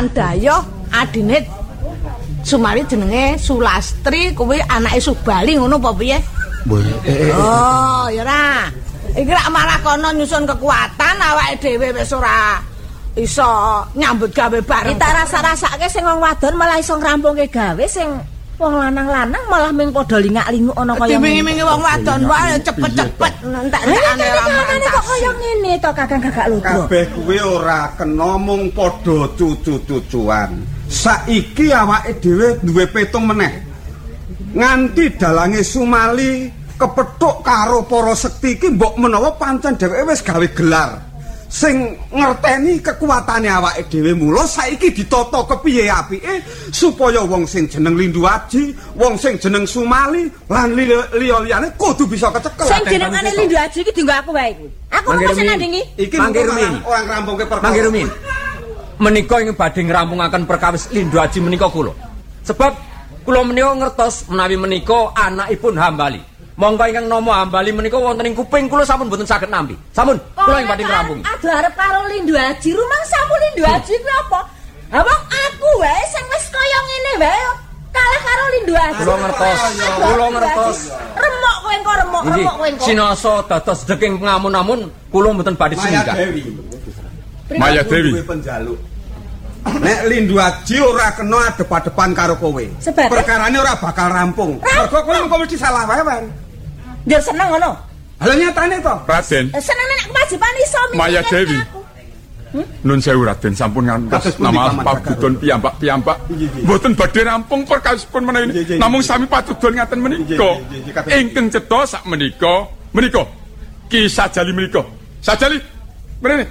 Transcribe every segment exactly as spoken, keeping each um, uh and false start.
Sandayo adine Sumali jenenge Sulastri kuwi anake Subali ngono apa piye? Oh, ya ora. Iki rak malah kono nyusun kekuatan awake dhewe wis ora iso nyambut gawe bareng. Kita rasa-rasake sing wong wadon malah iso ngrampungke gawe sing wong lanang-lanang malah ming padha lingak-linguk ana kaya ngene. Dimingi-mingi wong wadon wae cepet-cepet entek-entekane ramane kok kaya ngene to Kakang Gagak Ludra. Kabeh kuwi ora kena mung padha cucu-cucuan. Saiki awake dhewe duwe petung meneh. Nganti dalange Sumali kepethuk karo para sekti iki mbok menawa pancen dheweke wis gawe gelar sing ngerteni kekuatane awake dhewe. Mula saiki ditata kepiye apike supaya wong sing jeneng Lindu Aji, wong sing jeneng Sumali lan liya-liyane kudu bisa kecekel. Sing jenengane Lindu Aji iki dienggo aku wae iki. Aku pesen nandingi. Iki ora ngrampungke perkara. Mangke Rumin. Menika ing badhe ngrampungaken perkawis Lindu Aji menika kula. Sebab kula menika ngertos menawi menika anakipun Hambali. Monggo ingkang nama Hambali menika wonten ing kuping kula sampun mboten saged nampi. Sampun, kula ing badhe ngrampungi. Aduh arep karo Lindu Aji, rumangsamu Lindu Aji kuwi apa? Ha wong aku wae sing wis kaya ngene wae kalah karo Lindu Aji. Kula ngertos, kula ngertos. Remok kowe engko remok, remok kowe engko. Sinasa dados deking pengamun-amun kula mboten badhe singgah. Maya Dewi penjaluk. Nek Lindu Aji ora kena adep-adepan karo kowe. Perkarane ora bakal rampung. Mergo kowe mengko mesti salah wae. Ndir seneng ngono. Lha nyatane to? Raden. Seneng nek kewajiban iso Maya Dewi. Nun sewu Raden sampun ngantos nama pabudon piyambak-piyambak. Mboten badhe rampung perkawipun menawi namung sami patudon ngaten menika. Ingkang cetha sak menika, menika Ki Sajali menika. Sajali. Mrene.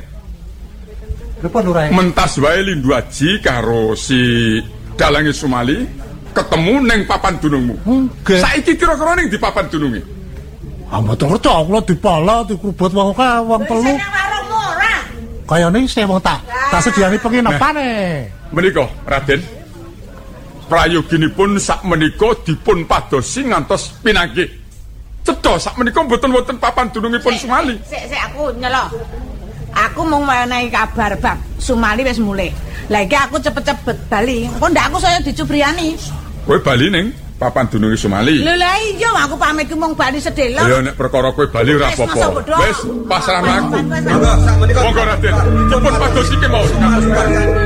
Mentas wae Lindu Aji karo si dalange Sumali ketemu ning papan dunungmu. Saiki kira-kira ning di papan dununge. Ah mboten ngerti kula dipala dikrubut wong ka wong telu. Kayane isih wong tak tak sediani penginepane. Menika Raden. Prayoginipun sak menika dipun padosi ngantos pinanggih. Cedha sak menika mboten wonten papan dunungipun Sumali. Sik sik aku nyelo. Aku mau menehi kabar bab Sumali wis mulih. Lah iki aku cepet-cepet bali. Engko ndak aku saya dicubriani. Kowe bali ning papan dununge Sumali. Lho lah iya aku pamit ku mung bali sedelo. Ya nek perkara kowe bali ora apa-apa. Wis pasrah aku. Monggo sak menika. Monggo Raden. Dipun padosi ke mau.